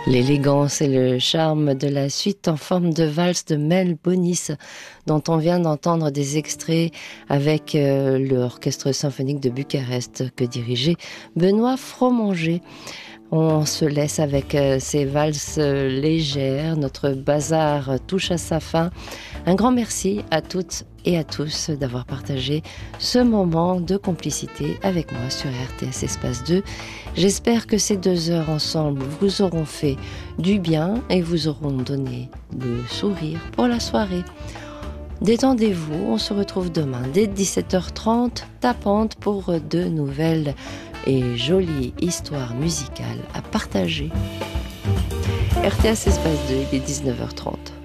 L'élégance et le charme de la suite en forme de valse de Mel Bonis, dont on vient d'entendre des extraits avec l'Orchestre symphonique de Bucarest que dirigeait Benoît Fromanger. On se laisse avec ces valses légères. Notre bazar touche à sa fin. Un grand merci à toutes et à tous d'avoir partagé ce moment de complicité avec moi sur RTS Espace 2. J'espère que ces 2 heures ensemble vous auront fait du bien et vous auront donné le sourire pour la soirée. Détendez-vous, on se retrouve demain dès 17h30, tapante pour de nouvelles et jolies histoires musicales à partager. RTS Espace 2, il est 19h30.